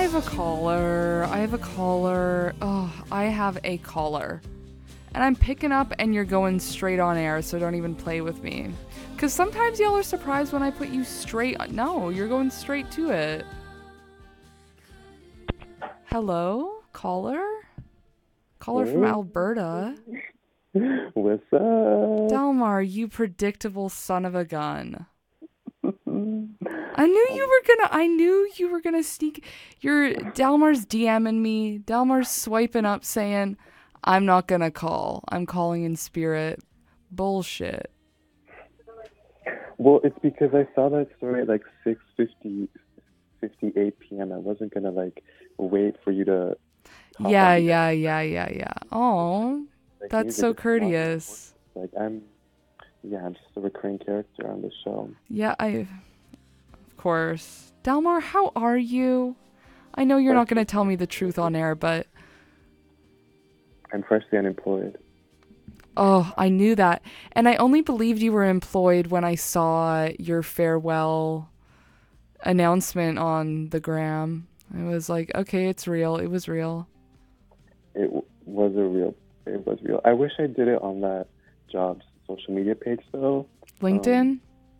have a caller. Oh, I have a caller. And I'm picking up and you're going straight on air, so don't even play with me. Because sometimes y'all are surprised when I put you straight on. No, you're going straight to it. Hello? Caller? Caller from Alberta. What's up? Delmar, you predictable son of a gun. I knew you were gonna sneak. Delmar's DMing me. Delmar's swiping up saying, I'm not gonna call. I'm calling in spirit. Bullshit. Well, it's because I saw that story at like 6:58 p.m. I wasn't gonna like wait for you to. Yeah. Oh, like, that's so courteous. Like I'm just a recurring character on the show. Yeah, of course. Delmar, how are you? I know you're not gonna tell me the truth on air, but I'm freshly unemployed. Oh, I knew that. And I only believed you were employed when I saw your farewell announcement on the gram. I was like, okay, it's real. It was real. It was real. I wish I did it on that job's social media page, though. LinkedIn?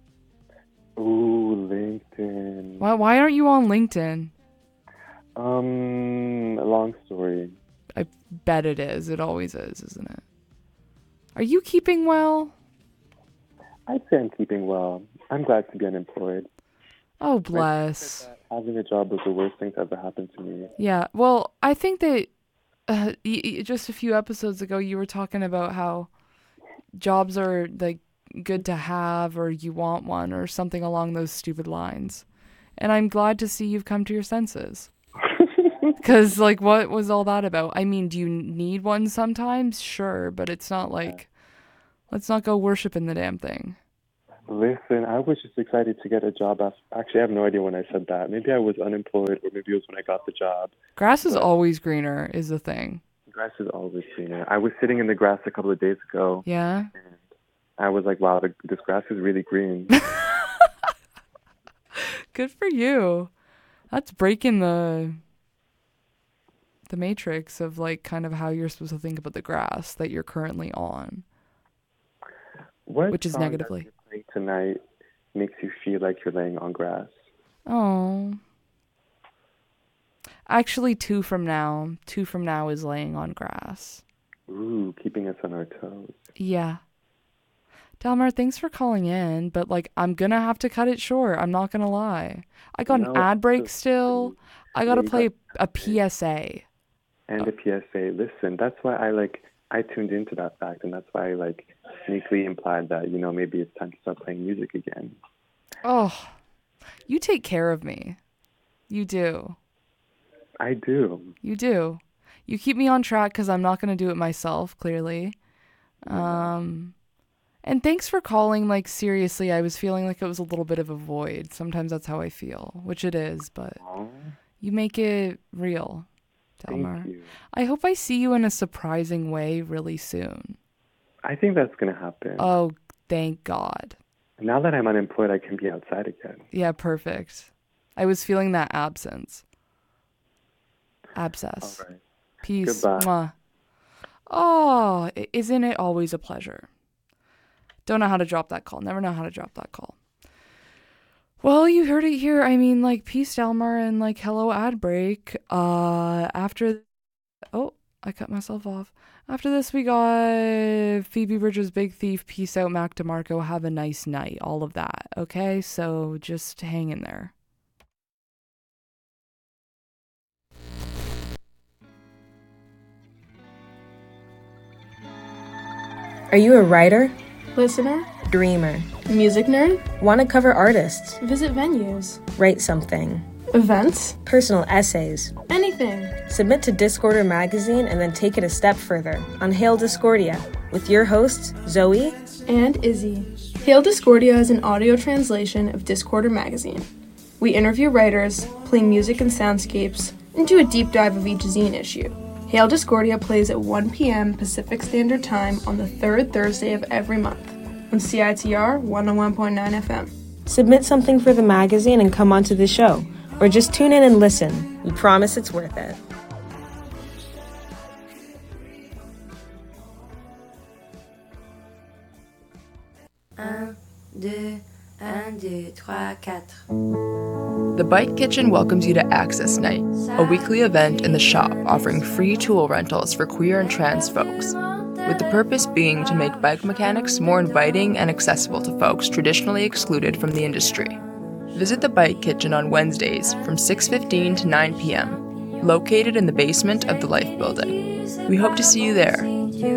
LinkedIn. Why aren't you on LinkedIn? A long story. I bet it is. It always is, isn't it? Are you keeping well? I'd say I'm keeping well. I'm glad to be unemployed. Oh, bless. Having a job was the worst thing to ever happen to me. Yeah, well, I think that just a few episodes ago you were talking about how jobs are like good to have, or you want one, or something along those stupid lines. And I'm glad to see you've come to your senses. Because, like, what was all that about? I mean, do you need one sometimes? Sure, but it's not like, let's not go worshiping the damn thing. Listen, I was just excited to get a job. Actually, I have no idea when I said that. Maybe I was unemployed, or maybe it was when I got the job. Grass is always greener, is the thing. Grass is always greener. I was sitting in the grass a couple of days ago. Yeah? And I was like, wow, this grass is really green. Good for you. That's breaking the matrix of, like, kind of how you're supposed to think about the grass that you're currently on. Which is negatively. What song tonight makes you feel like you're laying on grass? Oh. Actually, 2 from now. 2 from now is laying on grass. Ooh, keeping us on our toes. Yeah. Delmar, thanks for calling in, but, like, I'm gonna have to cut it short. I'm not gonna lie. I got an ad break still. I gotta play a PSA. And a PSA. Listen, that's why I tuned into that fact, and that's why I, sneakily implied that, maybe it's time to start playing music again. Oh, you take care of me. You do. I do. You do. You keep me on track because I'm not going to do it myself, clearly. And thanks for calling. Like, seriously, I was feeling like it was a little bit of a void. Sometimes that's how I feel, which it is, but you make it real, Delmar. Thank you. I hope I see you in a surprising way really soon. I think that's going to happen. Oh, thank God. Now that I'm unemployed, I can be outside again. Yeah, perfect. I was feeling that absence. Abscess. All right. Peace. Goodbye. Mwah. Oh, isn't it always a pleasure? Don't know how to drop that call. Never know how to drop that call. Well, you heard it here. I mean, like, peace, Delmar, and, like, hello, ad break. After... Oh, I cut myself off. After this, we got Phoebe Bridgers' Big Thief, peace out, Mac DeMarco, have a nice night, all of that, okay? So just hang in there. Are you a writer? Listener? Dreamer? Music nerd? Want to cover artists? Visit venues? Write something? Events? Personal essays? Anything. Submit to Discorder magazine and then take it a step further on Hail Discordia with your hosts, Zoe and Izzy. Hail Discordia is an audio translation of Discorder magazine. We interview writers, play music and soundscapes, and do a deep dive of each zine issue. Hail Discordia plays at 1 p.m. Pacific Standard Time on the third Thursday of every month on CITR 101.9 FM. Submit something for the magazine and come onto the show, or just tune in and listen. We promise it's worth it. The Bike Kitchen welcomes you to Access Night, a weekly event in the shop offering free tool rentals for queer and trans folks, with the purpose being to make bike mechanics more inviting and accessible to folks traditionally excluded from the industry. Visit the Bike Kitchen on Wednesdays from 6:15 to 9 p.m., located in the basement of the Life Building. We hope to see you there.